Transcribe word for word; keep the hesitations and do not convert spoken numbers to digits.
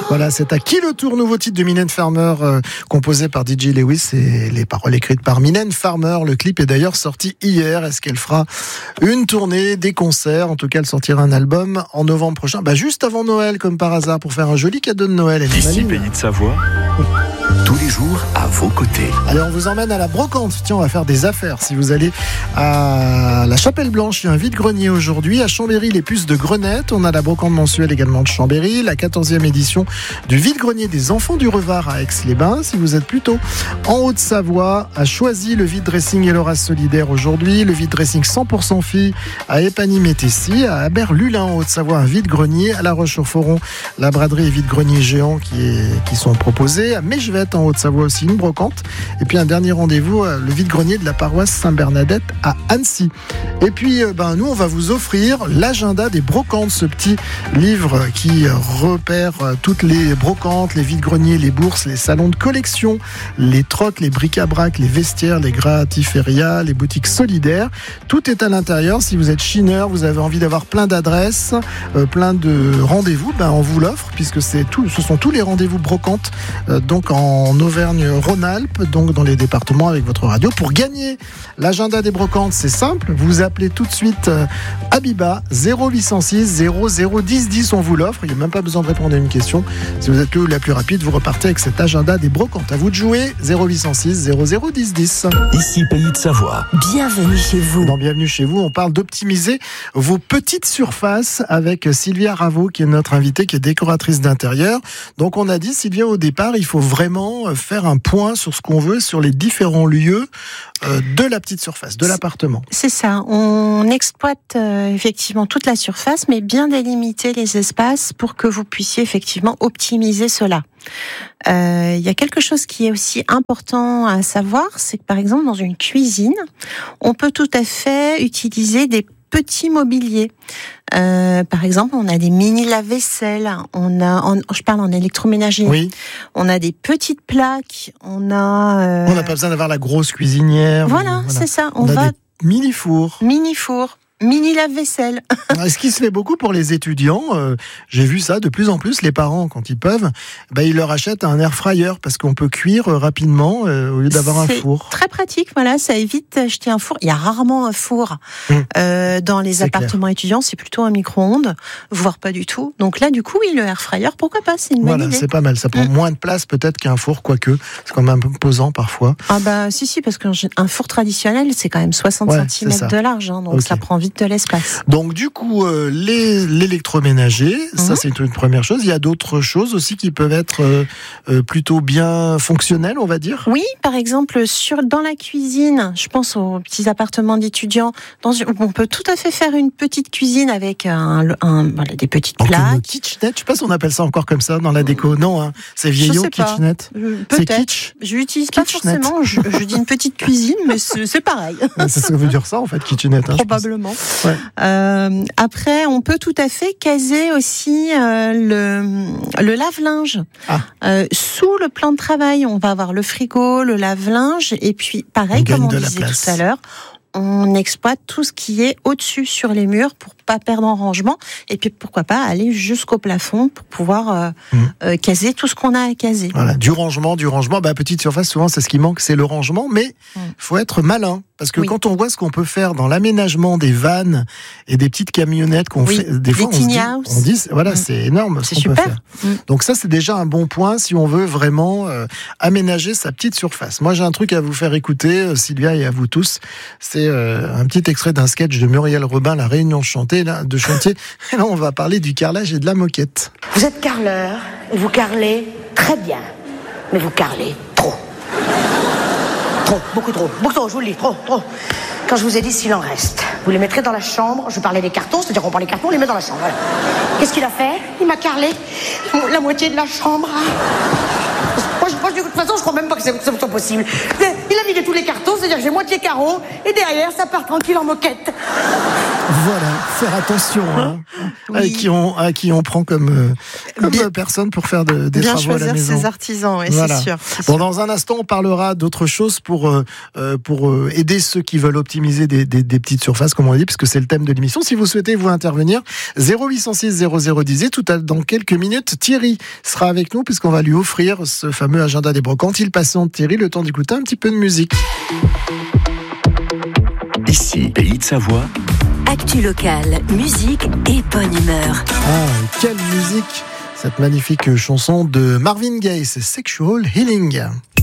Voilà, c'est à qui le tour, nouveau titre de Mylène Farmer, euh, composé par D J Lewis et les paroles écrites par Mylène Farmer. Le clip est d'ailleurs sorti hier. Est-ce qu'elle fera une tournée, des concerts? En tout cas, elle sortira un album en novembre prochain, bah, juste avant Noël, comme par hasard, pour faire un joli cadeau de Noël. Elle est Ici, maligne. Pays de Savoie, tous les jours à vos côtés. Allez, on vous emmène à la brocante. Tiens, on va faire des affaires. Si vous allez à la Chapelle Blanche, il y a un vide-grenier aujourd'hui. À Chambéry, les puces de Grenette. On a la brocante mensuelle également de Chambéry. La quatorzième édition du vide-grenier des enfants du Revard à Aix-les-Bains. Si vous êtes plutôt en Haute-Savoie, à Choisy, le vide-dressing et l'Horace solidaire aujourd'hui. Le vide-dressing cent pour cent filles à Épagny-Métessy. À Aber-Lulin, en Haute-Savoie, un vide-grenier. À La Roche-sur-Foron, la braderie et vide-grenier géant qui, est, qui sont proposés. À Mechevette, en Haute-Savoie aussi, une brocante. Et puis un dernier rendez-vous, le vide-grenier de la paroisse Saint-Bernadette à Annecy. Et puis, ben, nous, on va vous offrir l'agenda des brocantes, ce petit livre qui repère toutes les brocantes, les vide-greniers, les bourses, les salons de collection, les trocs, les bric-à-brac, les vestiaires, les gratiférias, les boutiques solidaires. Tout est à l'intérieur. Si vous êtes chineur, vous avez envie d'avoir plein d'adresses, euh, plein de rendez-vous, ben, on vous l'offre, puisque c'est tout, ce sont tous les rendez-vous brocantes, euh, donc en Auvergne-Rhône-Alpes, donc dans les départements avec votre radio. Pour gagner l'agenda des brocantes, c'est simple, vous appelez tout de suite euh, Abiba zéro huit cent six zéro zéro dix dix, on vous l'offre, il n'y a même pas besoin de répondre à une question. Si vous êtes le ou la plus rapide, vous repartez avec cet agenda des brocantes. À vous de jouer, zéro huit cent six zéro zéro dix dix. Ici, Pays de Savoie. Bienvenue chez vous. Dans Bienvenue chez vous, on parle d'optimiser vos petites surfaces avec Sylvia Ravo, qui est notre invitée, qui est décoratrice d'intérieur. Donc on a dit, Sylvia, au départ, il faut vraiment faire un point sur ce qu'on veut, sur les différents lieux euh, de la petite surface, de l'appartement. C'est ça, on exploite euh, effectivement toute la surface, mais bien délimiter les espaces pour que vous puissiez effectivement optimiser cela. Il euh, y a quelque chose qui est aussi important à savoir, c'est que par exemple dans une cuisine, on peut tout à fait utiliser des petits mobiliers. Euh, par exemple, on a des mini lave-vaisselle, on a, en, je parle en électroménager. Oui. On a des petites plaques, on a. Euh... On n'a pas besoin d'avoir la grosse cuisinière. Voilà, voilà. c'est ça. On, on a va des mini fours. Mini fours. Mini lave-vaisselle. Ce qui se fait beaucoup pour les étudiants, euh, j'ai vu ça de plus en plus, les parents, quand ils peuvent, bah, ils leur achètent un air fryer parce qu'on peut cuire euh, rapidement euh, au lieu d'avoir un four. C'est très pratique, voilà, ça évite d'acheter un four. Il y a rarement un four mmh. euh, dans les c'est appartements clair. étudiants, c'est plutôt un micro-ondes, voire pas du tout. Donc là, du coup, oui, le air fryer, pourquoi pas, c'est une voilà, bonne idée. C'est pas mal, ça prend mmh. moins de place peut-être qu'un four, quoique, c'est quand même un peu pesant parfois. Ah bah si, si, parce qu'un four traditionnel, c'est quand même soixante ouais, centimètres de large, hein, donc okay. ça prend vite de l'espace. Donc du coup, euh, les, l'électroménager, mmh. ça c'est une première chose. Il y a d'autres choses aussi qui peuvent être euh, euh, plutôt bien fonctionnelles, on va dire. Oui, par exemple, sur, dans la cuisine, je pense aux petits appartements d'étudiants, dans, on peut tout à fait faire une petite cuisine avec un, un, voilà, des petites donc plaques. Une kitchenette, je sais pas si on appelle ça encore comme ça dans la déco. Non, hein, c'est vieillot, kitchenette. Peut-être. C'est kitsch. Je l'utilise pas forcément, je, je dis une petite cuisine, mais c'est, c'est pareil. Ouais, c'est ce que veut dire ça en fait, kitchenette. Hein, probablement. Ouais. Euh, après, on peut tout à fait caser aussi euh, le, le lave-linge. Ah. Euh, sous le plan de travail, on va avoir le frigo, le lave-linge, et puis pareil, on comme on disait tout à l'heure, on exploite tout ce qui est au-dessus sur les murs pour pas perdre en rangement, et puis pourquoi pas aller jusqu'au plafond pour pouvoir euh, mmh. euh, caser tout ce qu'on a à caser. Voilà, du rangement, du rangement. Bah, petite surface, souvent, c'est ce qui manque, c'est le rangement, mais il mmh. faut être malin. Parce que oui. quand on voit ce qu'on peut faire dans l'aménagement des vannes et des petites camionnettes qu'on oui. fait, des fois, des on se dit, on dit, voilà, mmh. c'est énorme ce c'est qu'on super. peut faire. Mmh. Donc ça, c'est déjà un bon point si on veut vraiment euh, aménager sa petite surface. Moi, j'ai un truc à vous faire écouter, euh, Sylvia, et à vous tous. C'est euh, un petit extrait d'un sketch de Muriel Robin, La Réunion chantée, là, de chantier. Et là, on va parler du carrelage et de la moquette. Vous êtes carreleur et vous carrelez très bien, mais vous carrelez trop. Trop, beaucoup trop, beaucoup trop, je vous le dis, trop, trop. Quand je vous ai dit s'il en reste, vous les mettrez dans la chambre, je parlais des cartons, c'est-à-dire qu'on prend les cartons, on les met dans la chambre. Voilà. Qu'est-ce qu'il a fait? Il m'a carrelé la moitié de la chambre. Moi, je, moi, de toute façon, je crois même pas que c'est, que c'est possible. Il a vidé tous les cartons, c'est-à-dire que j'ai moitié carreau, et derrière, ça part tranquille en moquette. Voilà, faire attention hein, Oui. à, qui on, à qui on prend comme, euh, comme Bien- personne pour faire de, des Bien travaux à la choisir maison. ses artisans, oui, Voilà. c'est sûr. c'est Bon, sûr. dans un instant, on parlera d'autres choses pour, euh, euh, pour euh, aider ceux qui veulent optimiser des, des, des petites surfaces, comme on l'a dit, puisque c'est le thème de l'émission. Si vous souhaitez vous intervenir, zéro huit cent six zéro zéro dix. Tout à, dans quelques minutes, Thierry sera avec nous, puisqu'on va lui offrir ce fameux agenda des brocantes. Il patiente, Thierry, le temps d'écouter un petit peu de musique. Ici, Pays de Savoie, Actu locale, musique et bonne humeur. Ah, quelle musique! Cette magnifique chanson de Marvin Gaye, c'est Sexual Healing.